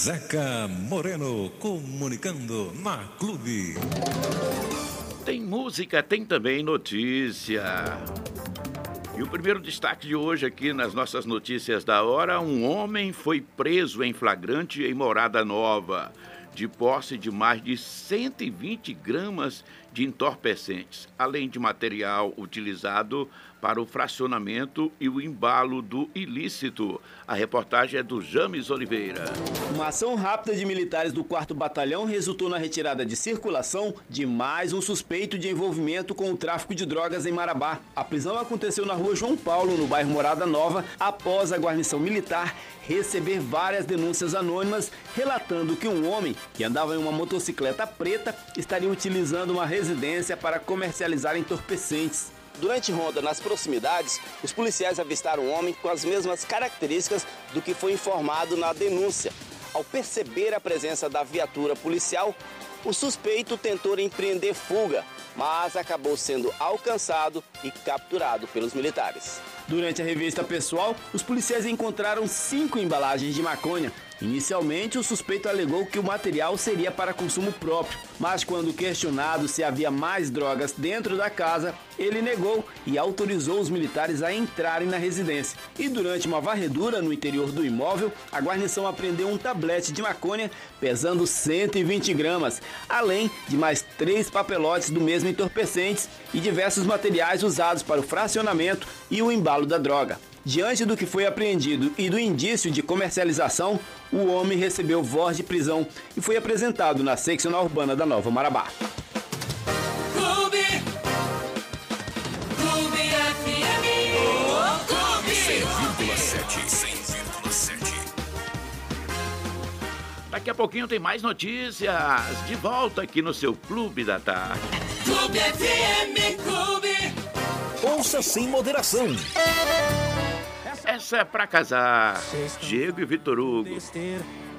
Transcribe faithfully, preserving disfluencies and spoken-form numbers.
Zeca Moreno comunicando na Clube. Tem música, tem também notícia. E o primeiro destaque de hoje aqui nas nossas notícias da hora: um homem foi preso em flagrante em Morada Nova, de posse de mais de cento e vinte gramas de entorpecentes, além de material utilizado para o fracionamento e o embalo do ilícito. A reportagem é do James Oliveira. Uma ação rápida de militares do quarto Batalhão resultou na retirada de circulação de mais um suspeito de envolvimento com o tráfico de drogas em Marabá. A prisão aconteceu na rua João Paulo, no bairro Morada Nova, após a guarnição militar receber várias denúncias anônimas relatando que um homem que andava em uma motocicleta preta estaria utilizando uma residência para comercializar entorpecentes. Durante ronda nas proximidades, os policiais avistaram um homem com as mesmas características do que foi informado na denúncia. Ao perceber a presença da viatura policial, o suspeito tentou empreender fuga, mas acabou sendo alcançado e capturado pelos militares. Durante a revista pessoal, os policiais encontraram cinco embalagens de maconha. Inicialmente, o suspeito alegou que o material seria para consumo próprio, mas quando questionado se havia mais drogas dentro da casa, ele negou e autorizou os militares a entrarem na residência. E durante uma varredura no interior do imóvel, a guarnição apreendeu um tablete de maconha pesando cento e vinte gramas, além de mais três papelotes do mesmo entorpecentes e diversos materiais usados para o fracionamento e o embalo da droga. Diante do que foi apreendido e do indício de comercialização, o homem recebeu voz de prisão e foi apresentado na seccional urbana da Nova Marabá. Clube, Clube F M, oh, Clube cem vírgula sete. cem vírgula sete. Daqui a pouquinho tem mais notícias. De volta aqui no seu Clube da Tarde. Clube F M, Clube. Ouça sem moderação. Essa é pra casar. Diego e Vitor Hugo.